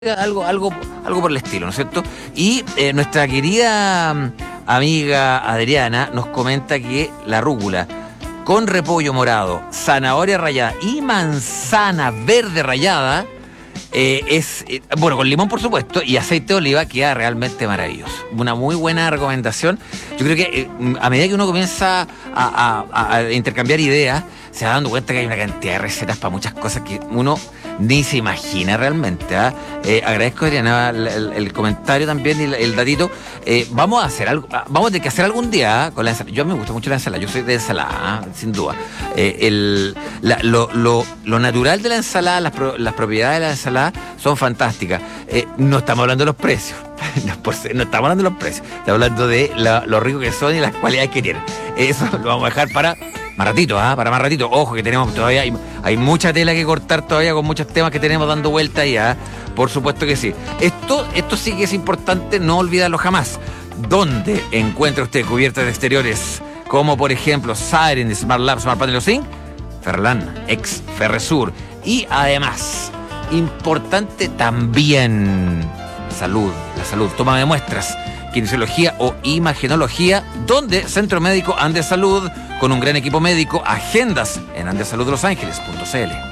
algo por el estilo, ¿no es cierto? Y nuestra querida amiga Adriana nos comenta que la rúcula con repollo morado, zanahoria rallada y manzana verde rallada bueno, con limón por supuesto y aceite de oliva queda realmente maravilloso. Una muy buena recomendación. Yo creo que a medida que uno comienza a intercambiar ideas, se va dando cuenta que hay una cantidad de recetas para muchas cosas que uno ni se imagina realmente. Agradezco, Adriana, el comentario también y el datito. Vamos a hacer algo, vamos a tener que hacer algún día con la ensalada. Yo me gusta mucho la ensalada, yo soy de ensalada, sin duda. Lo natural de la ensalada, las propiedades de la ensalada son fantásticas. No estamos hablando de los precios. No estamos hablando de los precios. Estamos hablando de lo rico que son y las cualidades que tienen. Eso lo vamos a dejar para más ratito, para más ratito. Ojo que tenemos todavía, hay mucha tela que cortar todavía con muchos temas que tenemos dando vuelta y por supuesto que sí. Esto sí que es importante no olvidarlo jamás. ¿Dónde encuentra usted cubiertas de exteriores como por ejemplo Siren, Smart Lab, Smart Panel Zinc? Ferlan, ex Ferresur. Y además, importante también, la salud, toma de muestras, kinesiología o imagenología, donde Centro Médico Andes Salud, con un gran equipo médico, agendas en andesaludlosangeles.cl.